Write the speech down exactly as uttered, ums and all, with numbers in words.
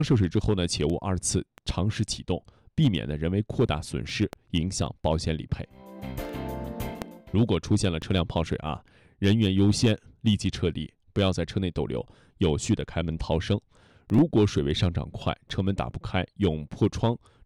涉水之后呢，切勿二次尝试启动，避免呢人为扩大损失，影响保险理赔。如果出现了车辆泡水啊，人员优先，立即撤离，不要在车内逗留，有序的开门逃生。如果水位上涨快，车门打不开，用破窗